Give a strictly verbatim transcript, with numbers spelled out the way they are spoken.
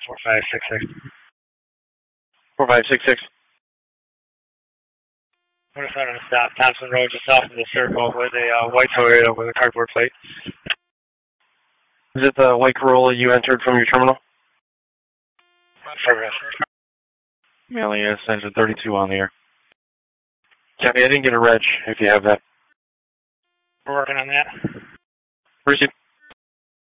four five six six. four five six six. We're just on a stop, Thompson Road, just off of the circle with a uh, white Toyota with a cardboard plate. Is it the white Corolla you entered from your terminal? Affirmative. Alias engine thirty-two on the air. Copy, I didn't get a reg if you have that. We're working on that. Appreciate it.